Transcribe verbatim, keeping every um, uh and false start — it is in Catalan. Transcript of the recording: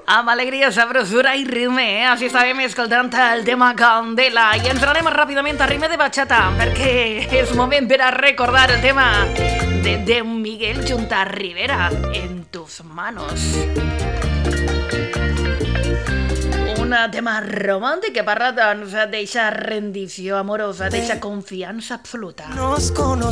Amb alegria, sabrosura i ritme, eh? Així estàvem escoltant el tema Candela. I ens anem ràpidament a ritme de bachata, perquè és moment per a recordar el tema de, de Miguel Junta Rivera, En tus manos. Un tema romàntic que parla doncs, d'eixa rendició amorosa, d'eixa confiança absoluta. Nos conocemos.